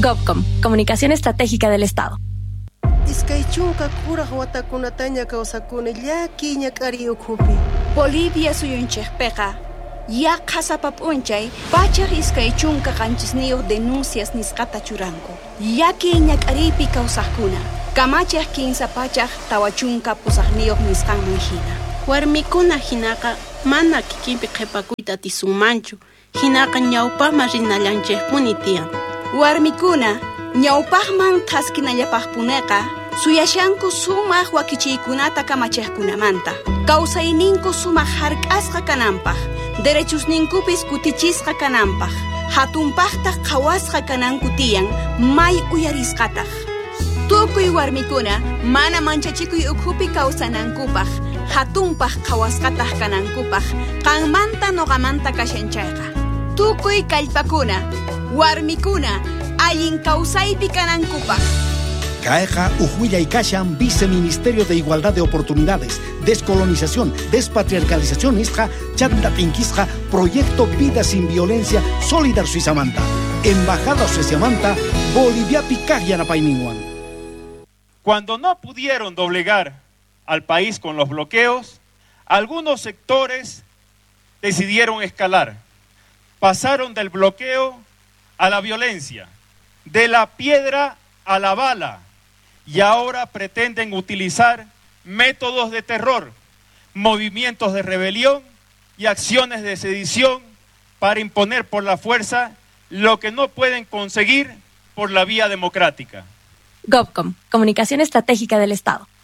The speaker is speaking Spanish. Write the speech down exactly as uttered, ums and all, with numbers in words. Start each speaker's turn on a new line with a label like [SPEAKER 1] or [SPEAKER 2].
[SPEAKER 1] GovCom, Comunicación Estratégica del Estado.
[SPEAKER 2] Iskaychunka kuraq watakunataña kawsakuni llaki ñak'ariyuqhupi.
[SPEAKER 3] Bolivia suyunchikpiqa yaqa sapap'unchay pachaq iskaychunka qanchisniyuq denuncias nisqata churanku. Llaki ñak'ariypi kawsaqkuna kamachiq kinsa pachaq tawachunka pusaqniyuq nisqanman hina.
[SPEAKER 4] Warmikuna hinaqa mana kikinpi qhipakuyta atisunmanchu, hinaqa ñawpaqman rinallanchikpuni tiyan.
[SPEAKER 3] Warmikuna ñawpaqman qhaskinallapaqpuneqa suyashanku sumaq wakichiykunata kamachiqkunamanta. Kawsayninku sumaq hark'asqa kananpaq, derechosninkupis kutichisqa kananpaq, hatunpaqtaq qhawasqa kananku tiyan may uyarisqataq. Tukuy warmikuna mana manchachikuy ukhupi kawsanankupaq, hatunpaq qhawasqataq kanankupaq, qanmanta noqamanta kashanchayqa. Tukuy kallpakuna, warmikuna, allin kawsaypi kanankupaq.
[SPEAKER 5] Caeja Ujuilla y Kashan, Viceministerio de Igualdad de Oportunidades, Descolonización, Despatriarcalización Isja, Chantatinquisja, Proyecto Vida Sin Violencia, Solidar Suizamanta, Embajada Suizamanta, Bolivia Picayanapainiwan.
[SPEAKER 6] Cuando no pudieron doblegar al país con los bloqueos, algunos sectores decidieron escalar. Pasaron del bloqueo a la violencia, de la piedra a la bala, y ahora pretenden utilizar métodos de terror, movimientos de rebelión y acciones de sedición para imponer por la fuerza lo que no pueden conseguir por la vía democrática.
[SPEAKER 1] GovCom, Comunicación Estratégica del Estado.